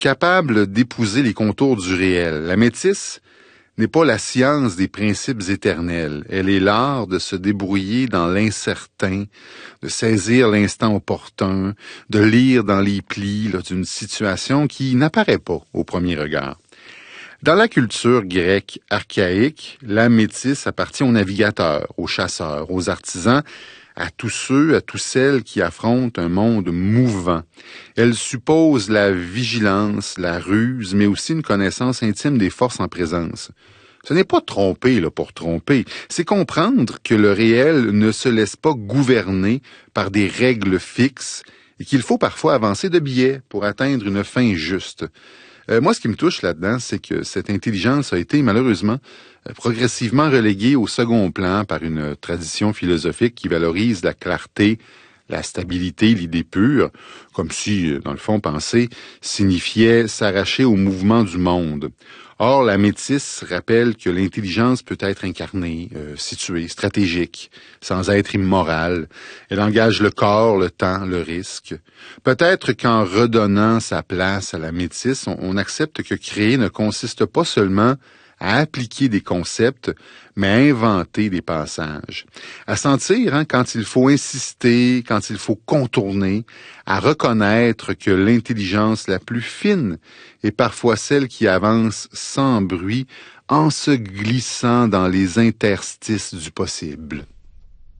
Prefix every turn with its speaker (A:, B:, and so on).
A: capable d'épouser les contours du réel. La métisse n'est pas la science des principes éternels. Elle est l'art de se débrouiller dans l'incertain, de saisir l'instant opportun, de lire dans les plis d'une situation qui n'apparaît pas au premier regard. Dans la culture grecque archaïque, la métisse appartient aux navigateurs, aux chasseurs, aux artisans, à tous ceux, à tous celles qui affrontent un monde mouvant. Elle suppose la vigilance, la ruse, mais aussi une connaissance intime des forces en présence. Ce n'est pas tromper pour tromper, c'est comprendre que le réel ne se laisse pas gouverner par des règles fixes et qu'il faut parfois avancer de biais pour atteindre une fin juste. Moi, ce qui me touche là-dedans, c'est que cette intelligence a été malheureusement progressivement reléguée au second plan par une tradition philosophique qui valorise la clarté, la stabilité, l'idée pure, comme si, dans le fond, penser signifiait s'arracher au mouvement du monde. Or, la métisse rappelle que l'intelligence peut être incarnée, située, stratégique, sans être immorale. Elle engage le corps, le temps, le risque. Peut-être qu'en redonnant sa place à la métisse, on accepte que créer ne consiste pas seulement à appliquer des concepts, mais à inventer des passages. À sentir quand il faut insister, quand il faut contourner, à reconnaître que l'intelligence la plus fine est parfois celle qui avance sans bruit, en se glissant dans les interstices du possible.